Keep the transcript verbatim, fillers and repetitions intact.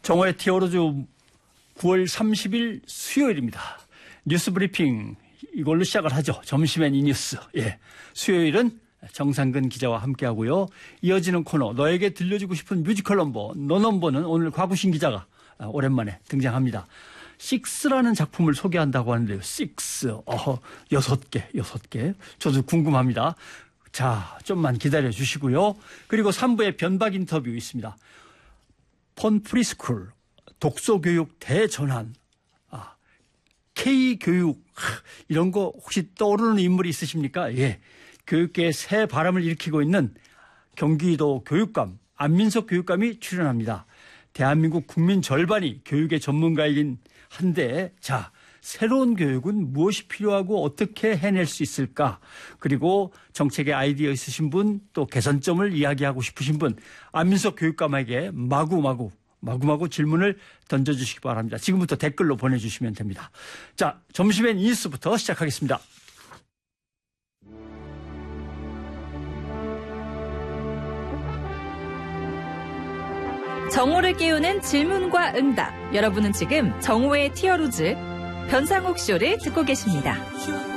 정오의 티어로즈 구월 삼십일 수요일입니다. 뉴스 브리핑 이걸로 시작을 하죠. 점심엔 이 뉴스. 예. 수요일은 정상근 기자와 함께하고요. 이어지는 코너 너에게 들려주고 싶은 뮤지컬 넘버 노넘버는 오늘 곽우신 기자가 오랜만에 등장합니다. 식스라는 작품을 소개한다고 하는데요. 식스. 어허, 여섯 개, 여섯 개. 저도 궁금합니다. 자, 좀만 기다려 주시고요. 그리고 삼 부에 변박 인터뷰 있습니다. 폰 프리스쿨, 독서교육 대전환, 아, K교육, 이런 거 혹시 떠오르는 인물이 있으십니까? 예. 교육계에 새 바람을 일으키고 있는 경기도 교육감, 안민석 교육감이 출연합니다. 대한민국 국민 절반이 교육의 전문가이긴 한데, 자, 새로운 교육은 무엇이 필요하고 어떻게 해낼 수 있을까? 그리고 정책의 아이디어 있으신 분, 또 개선점을 이야기하고 싶으신 분, 안민석 교육감에게 마구마구, 마구마구 질문을 던져주시기 바랍니다. 지금부터 댓글로 보내주시면 됩니다. 자, 점심엔 뉴스부터 시작하겠습니다. 정오를 깨우는 질문과 응답. 여러분은 지금 정오의 티어로즈 변상욱 쇼를 듣고 계십니다.